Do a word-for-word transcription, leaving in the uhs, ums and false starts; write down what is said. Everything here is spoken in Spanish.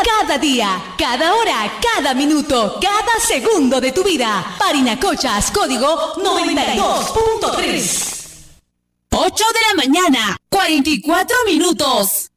Cada día, cada hora, cada minuto, cada segundo de tu vida. Parinacochas, código noventa y dos punto tres. ocho de la mañana, cuarenta y cuatro minutos.